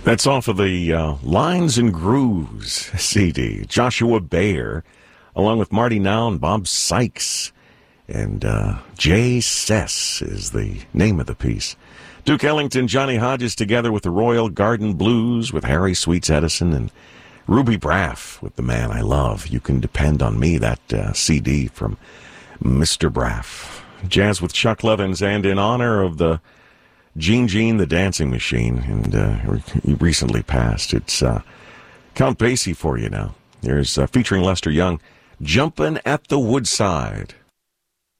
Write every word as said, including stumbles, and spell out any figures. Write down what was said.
That's off of the uh, Lines and Grooves C D. Joshua Bayer, along with Marty Now and Bob Sykes. And uh, Jay Sess is the name of the piece. Duke Ellington, Johnny Hodges together with the Royal Garden Blues with Harry Sweets Edison and Ruby Braff with The Man I Love. You Can Depend on Me, that uh, C D from Mister Braff. Jazz with Chuck Levins, and in honor of the Gene Gene, the Dancing Machine, and uh, he recently passed. It's uh, Count Basie for you now. There's uh, featuring Lester Young, Jumpin' at the Woodside.